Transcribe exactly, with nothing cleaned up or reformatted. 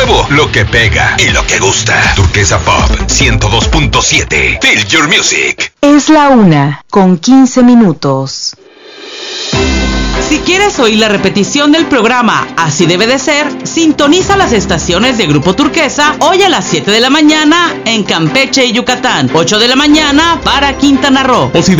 nuevo, lo que pega y lo que gusta. Turquesa Pop ciento dos punto siete. Feel your music. Es la una con quince minutos. Si quieres oír la repetición del programa Así Debe de Ser, sintoniza las estaciones de Grupo Turquesa hoy a las siete de la mañana en Campeche y Yucatán, ocho de la mañana para Quintana Roo. O si